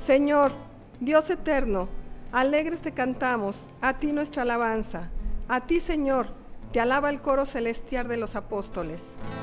Señor, Dios eterno, alegres te cantamos, a ti nuestra alabanza. A ti, Señor, te alaba el coro celestial de los apóstoles.